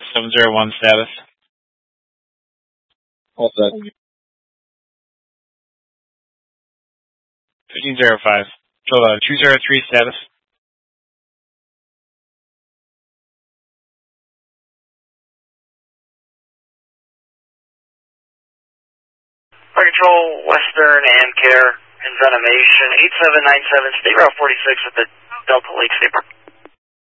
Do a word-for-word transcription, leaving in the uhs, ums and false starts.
seven zero one status. All set. fifteen zero five. Control uh, two zero three status. Fire Control, Western, AmCare, and Venomation, eight seven nine seven, State Route forty-six at the Delta Lake State Park.